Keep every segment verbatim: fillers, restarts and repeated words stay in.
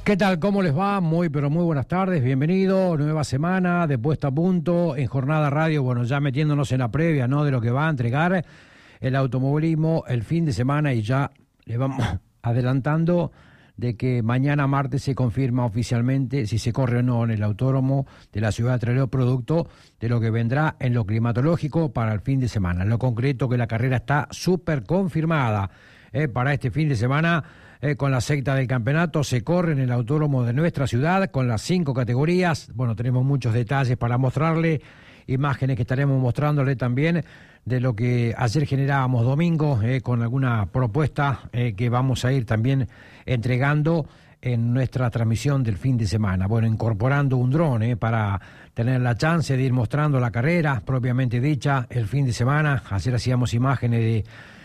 ¿Qué tal? ¿Cómo les va? Muy, pero muy buenas tardes. Bienvenido. Nueva semana de Puesta a Punto en Jornada Radio. Bueno, ya metiéndonos en la previa, ¿no?, de lo que va a entregar el automovilismo el fin de semana, y ya le vamos adelantando de que mañana martes se confirma oficialmente si se corre o no en el autódromo de la ciudad de Trelew, producto de lo que vendrá en lo climatológico para el fin de semana. En lo concreto, que la carrera está súper confirmada eh, para este fin de semana. Eh, con la secta del campeonato se corre en el autódromo de nuestra ciudad con las cinco categorías. Bueno, tenemos muchos detalles para mostrarle, imágenes que estaremos mostrándole también de lo que ayer generábamos domingo, eh, con alguna propuesta eh, que vamos a ir también entregando en nuestra transmisión del fin de semana. Bueno, incorporando un dron eh, para tener la chance de ir mostrando la carrera propiamente dicha el fin de semana. Ayer hacíamos imágenes de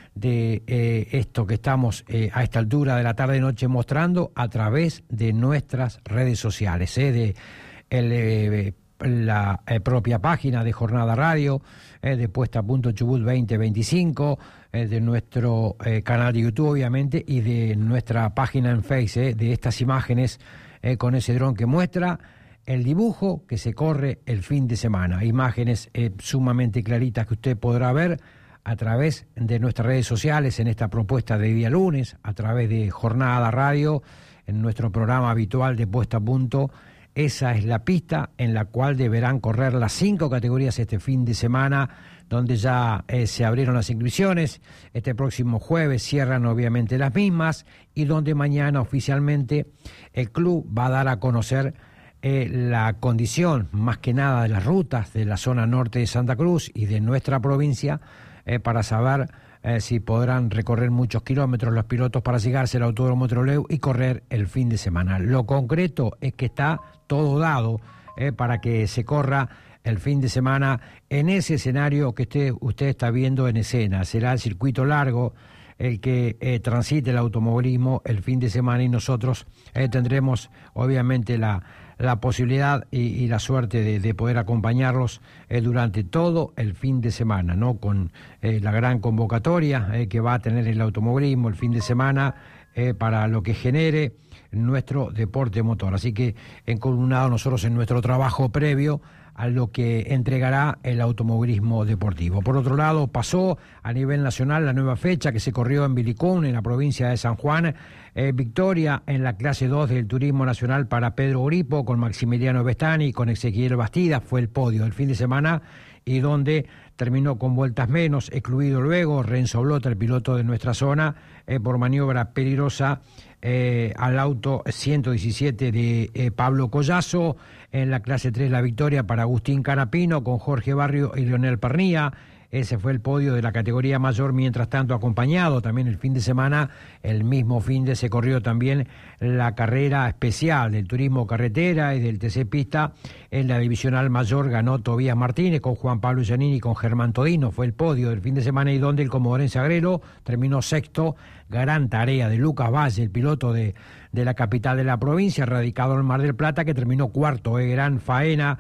de eh, esto que estamos eh, a esta altura de la tarde-noche mostrando a través de nuestras redes sociales, eh, de el, eh, la eh, propia página de Jornada Radio, eh, de Puesta a Punto Chubut veinte veinticinco, eh, de nuestro eh, canal de YouTube, obviamente, y de nuestra página en Facebook, eh, de estas imágenes eh, con ese dron que muestra el dibujo que se corre el fin de semana. Imágenes eh, sumamente claritas que usted podrá ver a través de nuestras redes sociales en esta propuesta de día lunes, a través de Jornada Radio, en nuestro programa habitual de Puesta a Punto. Esa es la pista en la cual deberán correr las cinco categorías este fin de semana, donde ya eh, se abrieron las inscripciones. Este próximo jueves cierran obviamente las mismas, y donde mañana oficialmente el club va a dar a conocer eh, la condición, más que nada, de las rutas de la zona norte de Santa Cruz y de nuestra provincia, Eh, para saber eh, si podrán recorrer muchos kilómetros los pilotos para llegarse al Autódromo Trelew y correr el fin de semana. Lo concreto es que está todo dado eh, para que se corra el fin de semana en ese escenario que usted, usted está viendo en escena. Será el circuito largo el que eh, transite el automovilismo el fin de semana, y nosotros eh, tendremos obviamente la la posibilidad y, y la suerte de, de poder acompañarlos eh, durante todo el fin de semana, ¿no? Con eh, la gran convocatoria eh, que va a tener el automovilismo el fin de semana eh, para lo que genere nuestro deporte motor. Así que encolumnado nosotros en nuestro trabajo previo a lo que entregará el automovilismo deportivo. Por otro lado, pasó a nivel nacional la nueva fecha que se corrió en Vilicún, en la provincia de San Juan. Eh, victoria en la clase dos del Turismo Nacional para Pedro Gripo, con Maximiliano Bestani y con Ezequiel Bastida. Fue el podio del fin de semana, y donde terminó con vueltas menos, excluido luego Renzo Blota, el piloto de nuestra zona, eh, por maniobra peligrosa eh, al auto ciento diecisiete de eh, Pablo Collazo. En la clase tres la victoria para Agustín Carapino, con Jorge Barrio y Leonel Pernía. Ese fue el podio de la categoría mayor. Mientras tanto, acompañado también el fin de semana, el mismo fin de se corrió también la carrera especial del turismo carretera y del T C Pista. En la divisional mayor ganó Tobías Martínez con Juan Pablo Giannini y con Germán Todino. Fue el podio del fin de semana, y donde el comodorense Agrelo terminó sexto. Gran tarea de Lucas Valle, el piloto de, de la capital de la provincia, radicado en Mar del Plata, que terminó cuarto. Eh, gran faena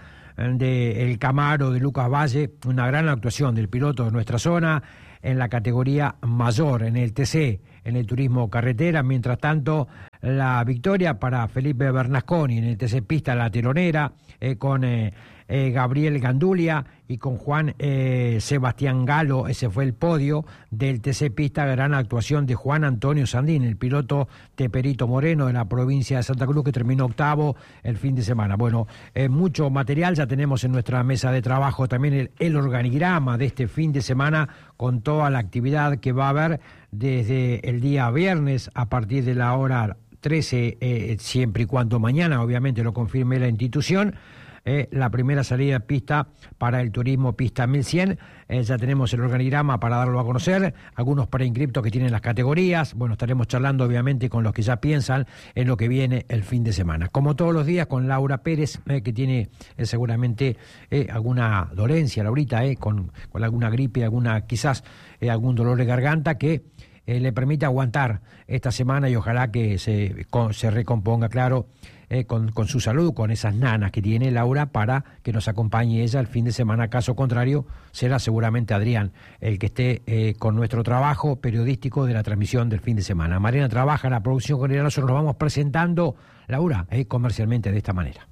de el Camaro de Lucas Valle, una gran actuación del piloto de nuestra zona en la categoría mayor, en el T C, en el turismo carretera. Mientras tanto, la victoria para Felipe Bernasconi en el T C Pista, la telonera, eh, con eh, eh, Gabriel Gandulia y con Juan eh, Sebastián Galo. Ese fue el podio del T C Pista. Gran actuación de Juan Antonio Sandín, el piloto de Perito Moreno de la provincia de Santa Cruz, que terminó octavo el fin de semana. Bueno, eh, mucho material ya tenemos en nuestra mesa de trabajo, también el, el organigrama de este fin de semana, con toda la actividad que va a haber desde el día viernes a partir de la hora trece, eh, siempre y cuando mañana obviamente lo confirme la institución. Eh, la primera salida de pista para el turismo pista mil cien. Eh, ya tenemos el organigrama para darlo a conocer, algunos preinscriptos que tienen las categorías. Bueno, estaremos charlando obviamente con los que ya piensan en lo que viene el fin de semana. Como todos los días, con Laura Pérez, eh, que tiene eh, seguramente eh, alguna dolencia, Laurita, eh, con, con alguna gripe, alguna quizás eh, algún dolor de garganta que Eh, le permite aguantar esta semana, y ojalá que se, se recomponga, claro, eh, con, con su salud, con esas nanas que tiene Laura, para que nos acompañe ella el fin de semana. Caso contrario, será seguramente Adrián el que esté eh, con nuestro trabajo periodístico de la transmisión del fin de semana. Mariana trabaja en la producción general, nosotros nos vamos presentando, Laura, eh, comercialmente de esta manera.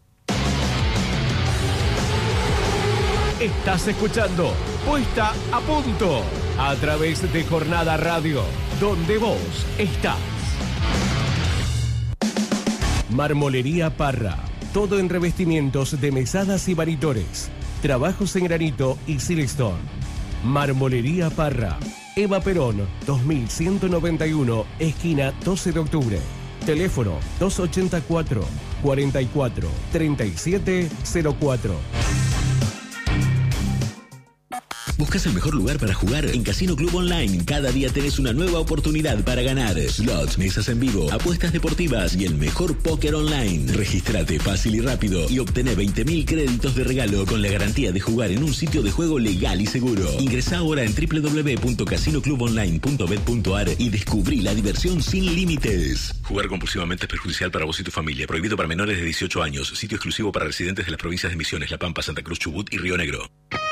Estás escuchando Puesta a Punto a través de Jornada Radio, donde vos estás. Marmolería Parra, todo en revestimientos de mesadas y varitores, trabajos en granito y silestone. Marmolería Parra, Eva Perón, dos mil ciento noventa y uno, esquina doce de octubre. Teléfono dos ochenta y cuatro, cuarenta y cuatro, treinta y siete cero cuatro. ¿Buscas el mejor lugar para jugar? En Casino Club Online, cada día tenés una nueva oportunidad para ganar. Slots, mesas en vivo, apuestas deportivas y el mejor póker online. Regístrate fácil y rápido y obtené veinte mil créditos de regalo con la garantía de jugar en un sitio de juego legal y seguro. Ingresá ahora en doble u doble u doble u punto casino club online punto bet punto a r y descubrí la diversión sin límites. Jugar compulsivamente es perjudicial para vos y tu familia. Prohibido para menores de dieciocho años. Sitio exclusivo para residentes de las provincias de Misiones, La Pampa, Santa Cruz, Chubut y Río Negro.